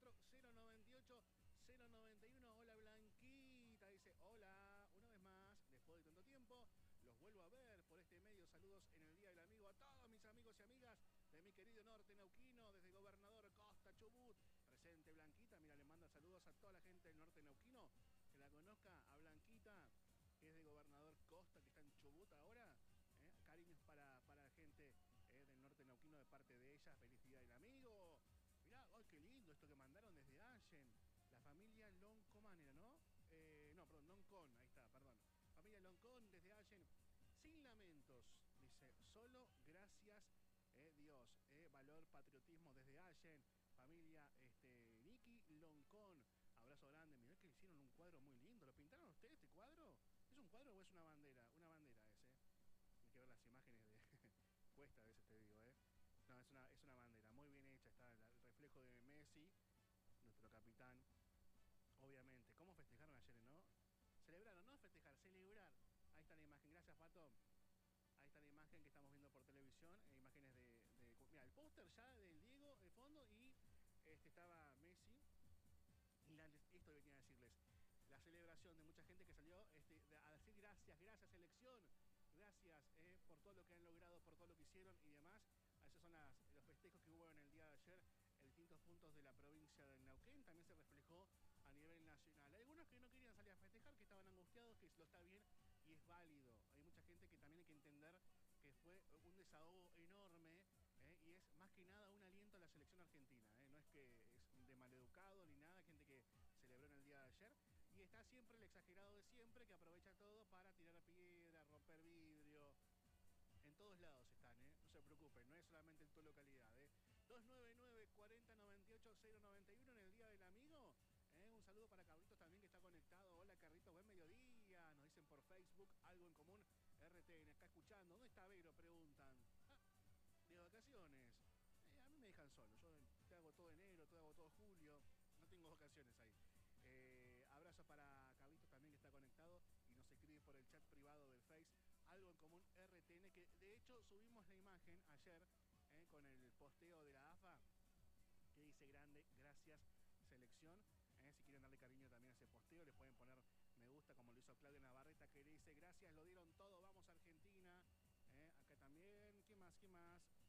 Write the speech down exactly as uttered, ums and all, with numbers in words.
cuatro cero nueve ocho cero noventa y uno. Hola Blanquita, dice hola, una vez más, después de tanto tiempo, los vuelvo a ver por este medio. Saludos en el Día del Amigo a todos mis amigos y amigas de mi querido norte neuquino, desde Gobernador Costa Chubut. Presente Blanquita, mira, le manda saludos a toda la gente del norte neuquino, que la conozca a Blanquita, que es de Gobernador Costa, que está en Chubut ahora. ¿eh? Cariños para, para la gente eh, del norte neuquino de parte de ella. Feliz Día del Amigo. Mirá, ay, qué lindo esto que mandaron desde Allen. La familia Loncoman era, ¿no? Eh, no, perdón, Loncon, ahí está, perdón. Familia Loncon desde Allen. Sin lamentos, dice, solo gracias, eh, Dios, eh, valor, patriotismo desde Allen. Familia este, Nicky Loncon. Abrazo grande. Mirá que hicieron un cuadro muy lindo. ¿Lo pintaron ustedes este cuadro? ¿Es un cuadro o es una bandera? Una bandera ese. Hay que ver las imágenes de... Cuesta a veces te digo, ¿eh? No, es una, es una bandera muy bien hecha. Está el, el reflejo de Messi, nuestro capitán. Obviamente. ¿Cómo festejaron ayer, no? Celebraron, no festejar, celebrar. Ahí está la imagen. Gracias, Pato. Ahí está la imagen que estamos viendo por televisión. Eh, imágenes de, de... Mira, el póster ya del Diego de fondo y este estaba Messi. Y la, esto venía a decirles. La celebración de mucha gente que salió este, a decir gracias, gracias selección. Gracias eh, por todo lo que han logrado, por todo lo que hicieron y demás. Esos son las, los festejos que hubo en el día de ayer en distintos puntos de la provincia de Neuquén. También se reflejó a nivel nacional. Hay algunos que no querían salir a festejar, que estaban angustiados, que lo está bien y es válido. Hay mucha gente que también hay que entender que fue un desahogo enorme eh, y es más que nada un aliento a la selección argentina. Eh. No es que es de maleducado ni nada, gente que celebró en el día de ayer. Y está siempre el exagerado de siempre que aprovecha todo para tirar piedra, romper vidrio. En todos lados están, ¿eh? No se preocupen, no es solamente en tu localidad, ¿eh? dos nueve nueve, cuarenta, noventa y ocho, cero noventa y uno en el Día del Amigo. ¿eh? Un saludo para Carlitos también que está conectado. Hola Carlitos, buen mediodía. Nos dicen por Facebook, algo en común. R T N, está escuchando. ¿Dónde está Vero? Preguntan. Ah, de vacaciones. Eh, a mí me dejan solo. Yo te hago todo enero, te hago todo julio. No tengo vacaciones ahí. Eh, abrazo para Cabrito también que está conectado y nos escribe por el chat privado del Face. Algo en común R T N, que de hecho subimos la imagen ayer eh, con el posteo de la A F A que dice grande, gracias selección. Eh, si quieren darle cariño también a ese posteo, le pueden poner me gusta como lo hizo Claudia Navarreta, que dice gracias, lo dieron todo, vamos Argentina. Eh, acá también, ¿qué más? ¿Qué más?